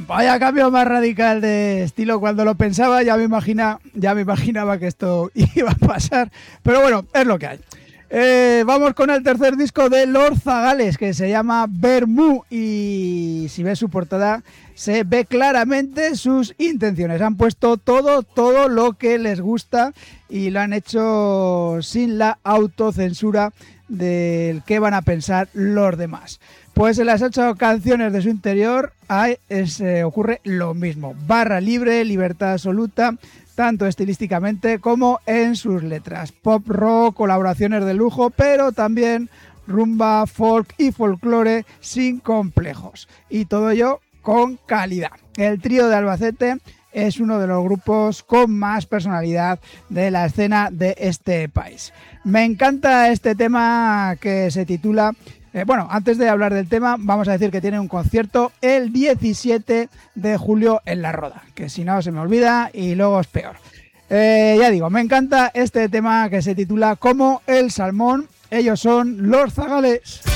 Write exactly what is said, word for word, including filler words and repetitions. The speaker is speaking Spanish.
Vaya cambio más radical de estilo. Cuando lo pensaba ya me, imagina, ya me imaginaba que esto iba a pasar. Pero bueno, es lo que hay. Eh, vamos con el tercer disco de Lord Zagales, que se llama Vermú, y si ves su portada se ve claramente sus intenciones. Han puesto todo, todo lo que les gusta y lo han hecho sin la autocensura del qué van a pensar los demás. Pues en las ocho canciones de su interior hay, es, eh, ocurre lo mismo. Barra libre, libertad absoluta, tanto estilísticamente como en sus letras. Pop rock, colaboraciones de lujo, pero también rumba, folk y folclore sin complejos. Y todo ello con calidad. El trío de Albacete es uno de los grupos con más personalidad de la escena de este país. Me encanta este tema que se titula... Eh, bueno, antes de hablar del tema, vamos a decir que tiene un concierto el diecisiete de julio en La Roda, que si no se me olvida y luego es peor. Eh, ya digo, me encanta este tema que se titula Como el Salmón. Ellos son Lord Zagales.